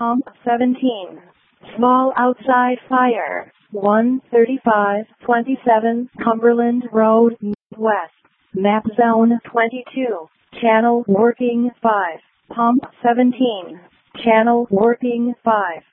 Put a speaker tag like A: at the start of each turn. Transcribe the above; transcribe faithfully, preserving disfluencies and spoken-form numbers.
A: Pump seventeen. Small outside fire. one thirty-five twenty-seven Cumberland Road, West. Map zone twenty-two. Channel working five. Pump seventeen. Channel working five.